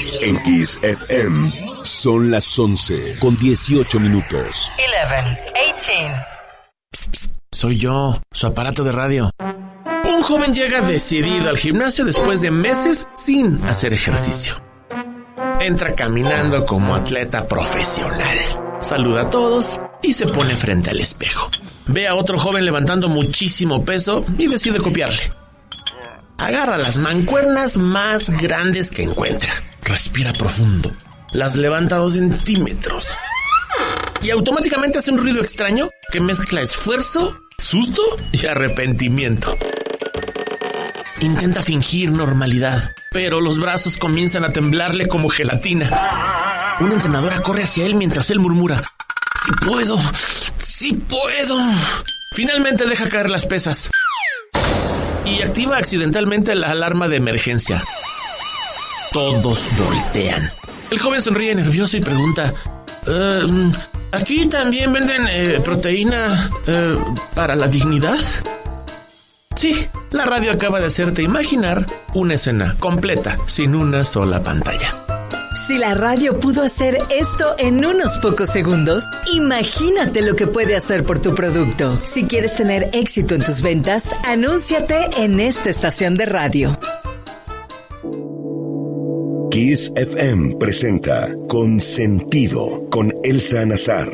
En Kiss FM son las 11:18. 11:18. Psst, psst, soy yo, su aparato de radio. Un joven llega decidido al gimnasio después de meses sin hacer ejercicio. Entra caminando como atleta profesional. Saluda a todos y se pone frente al espejo. Ve a otro joven levantando muchísimo peso y decide copiarle. Agarra las mancuernas más grandes que encuentra. Respira profundo. Las levanta 2 centímetros. Y automáticamente hace un ruido extraño que mezcla esfuerzo, susto y arrepentimiento. Intenta fingir normalidad, pero los brazos comienzan a temblarle como gelatina. Una entrenadora corre hacia él mientras él murmura: ¡Sí puedo! ¡Sí puedo! Finalmente deja caer las pesas y activa accidentalmente la alarma de emergencia. Todos voltean. El joven sonríe nervioso y pregunta: ¿aquí también venden proteína para la dignidad? Sí, la radio acaba de hacerte imaginar una escena completa sin una sola pantalla. Si la radio pudo hacer esto en unos pocos segundos, imagínate lo que puede hacer por tu producto. Si quieres tener éxito en tus ventas, anúnciate en esta estación de radio. Kiss FM presenta Consentido con Elsa Nazar.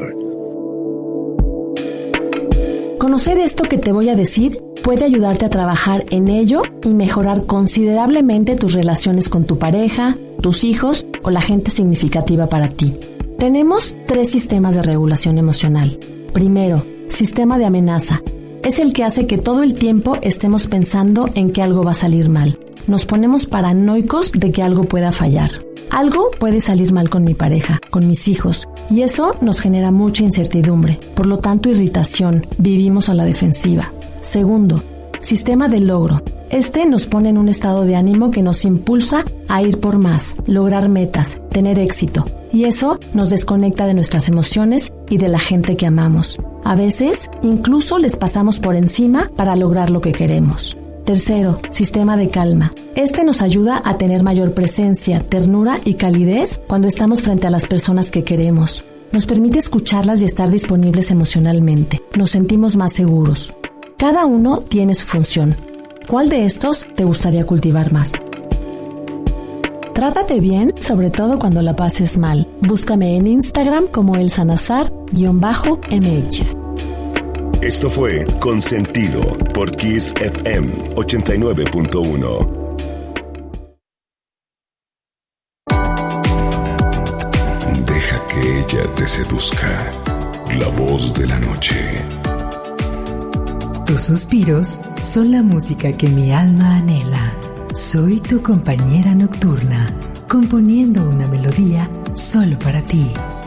Conocer esto que te voy a decir puede ayudarte a trabajar en ello y mejorar considerablemente tus relaciones con tu pareja, tus hijos o la gente significativa para ti. Tenemos 3 sistemas de regulación emocional. Primero, sistema de amenaza. Es el que hace que todo el tiempo estemos pensando en que algo va a salir mal. Nos ponemos paranoicos de que algo pueda fallar. Algo puede salir mal con mi pareja, con mis hijos, y eso nos genera mucha incertidumbre, por lo tanto irritación, vivimos a la defensiva. Segundo, sistema de logro. Este nos pone en un estado de ánimo que nos impulsa a ir por más, lograr metas, tener éxito, y eso nos desconecta de nuestras emociones y de la gente que amamos. A veces, incluso les pasamos por encima para lograr lo que queremos. Tercero, sistema de calma. Este nos ayuda a tener mayor presencia, ternura y calidez cuando estamos frente a las personas que queremos. Nos permite escucharlas y estar disponibles emocionalmente. Nos sentimos más seguros. Cada uno tiene su función. ¿Cuál de estos te gustaría cultivar más? Trátate bien, sobre todo cuando la pases mal. Búscame en Instagram como elsanazar_mx. Esto fue Consentido por Kiss FM 89.1. Deja que ella te seduzca. La voz de la noche. Tus suspiros son la música que mi alma anhela. Soy tu compañera nocturna, componiendo una melodía solo para ti.